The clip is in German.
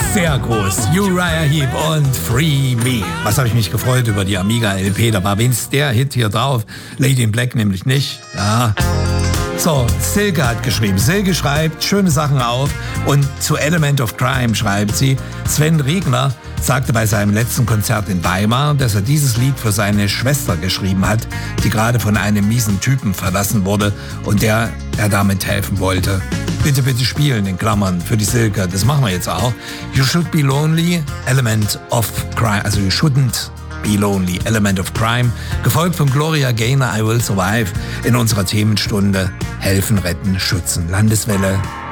Sehr groß. Uriah Heep und Free Me. Was habe ich mich gefreut über die Amiga LP. Da war wenigstens der Hit hier drauf. Lady in Black nämlich nicht. Ja. So, Silke hat geschrieben. Silke schreibt schöne Sachen auf und zu Element of Crime schreibt sie: Sven Riegner sagte bei seinem letzten Konzert in Weimar, dass er dieses Lied für seine Schwester geschrieben hat, die gerade von einem miesen Typen verlassen wurde und der er damit helfen wollte. Bitte, bitte spielen, in Klammern, für die Silke. Das machen wir jetzt auch. You Should Be Lonely, Element of Crime, also You Shouldn't Be Lonely, Element of Crime, gefolgt von Gloria Gaynor, I Will Survive, in unserer Themenstunde Helfen, Retten, Schützen, Landeswelle